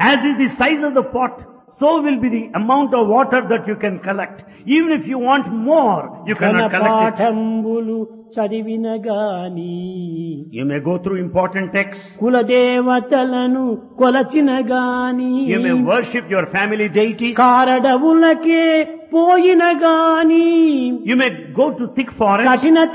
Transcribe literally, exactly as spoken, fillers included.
As is the size of the pot, so will be the amount of water that you can collect. Even if you want more, you cannot collect it. పాఠంబులు చదివిన గాని You may go through important texts. కులదేవతలను కొలచిన గాని You may worship your family deities. కారడవులకే పోయిన గాని You may go to thick forests. కఠిన